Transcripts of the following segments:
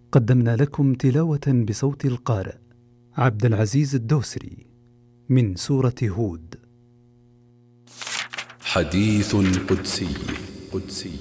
قدمنا لكم تلاوة بصوت القارئ عبد العزيز الدوسري من سورة هود. حديث قدسي.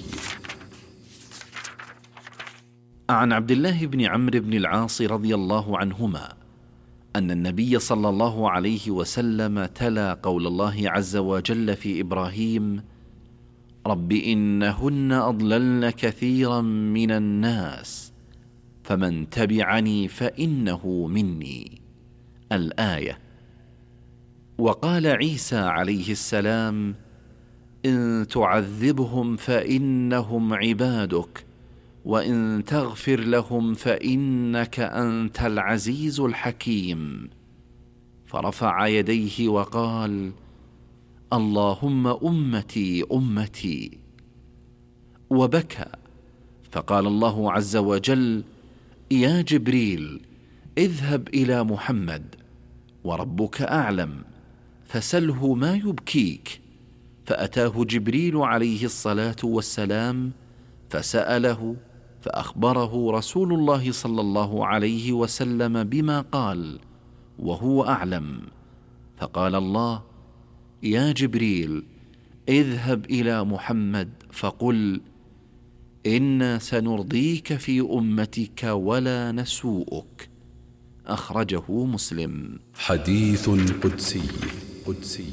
عن عبد الله بن عمرو بن العاص رضي الله عنهما أن النبي صلى الله عليه وسلم تلا قول الله عز وجل في إبراهيم: رب إنهن أضللن كثيرا من الناس فمن تبعني فإنه مني، الآية. وقال عيسى عليه السلام: إن تعذبهم فإنهم عبادك وإن تغفر لهم فإنك أنت العزيز الحكيم. فرفع يديه وقال: اللهم أمتي أمتي، وبكى. فقال الله عز وجل: يا جبريل اذهب إلى محمد وربك أعلم فسله ما يبكيك. فأتاه جبريل عليه الصلاة والسلام فسأله، فأخبره رسول الله صلى الله عليه وسلم بما قال وهو أعلم. فقال الله: يا جبريل اذهب إلى محمد فقل: إنا سنرضيك في أمتك ولا نسوءك. أخرجه مسلم. حديث قدسي.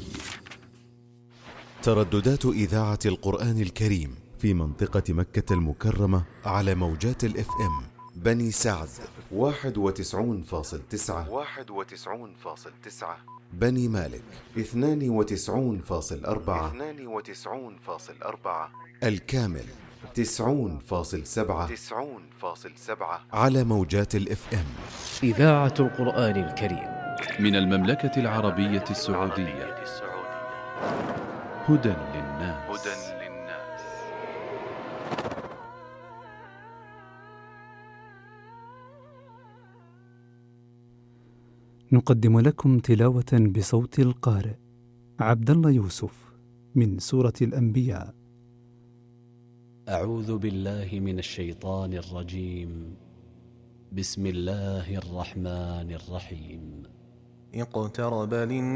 ترددات إذاعة القرآن الكريم في منطقة مكة المكرمة على موجات الإف إم: بني سعد 91.9، بني مالك 92.4، الكامل 90.7 على موجات الإف إم. إذاعة القرآن الكريم من المملكة العربية السعودية. هدى للناس. نقدم لكم تلاوة بصوت القارئ عبد الله يوسف من سورة الأنبياء. أعوذ بالله من الشيطان الرجيم. بسم الله الرحمن الرحيم. اقترب للناس